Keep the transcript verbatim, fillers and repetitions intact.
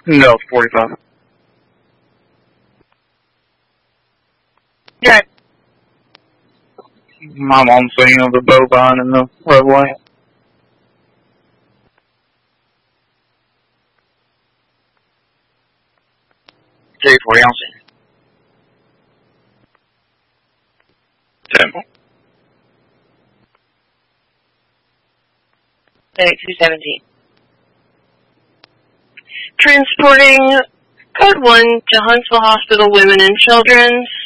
No, forty-five. Okay. My mom's thinking of the bovine and the roadway. Two forty ounces. Temple. two seventeen. Transporting Code one to Huntsville Hospital Women and Children's.